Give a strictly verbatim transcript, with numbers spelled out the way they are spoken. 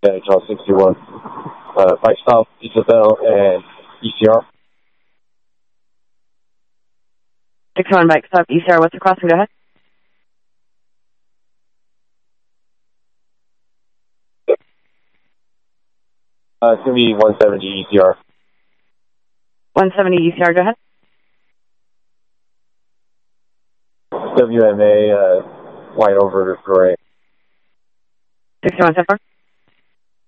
Yeah, Charles sixty-one. Uh, Mike South, Isabel, and E C R. sixty-one, Mike South, E C R, what's the crossing? Go ahead. Uh, it's going to be one seventy E C R. one seventy E C R, go ahead. W M A, uh, white over gray. sixty-one, ten four.